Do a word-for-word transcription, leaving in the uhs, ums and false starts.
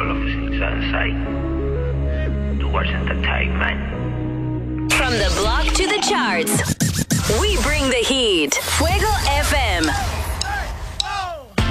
All of us inside. Towards entertainment. From the block to the charts, we bring the heat.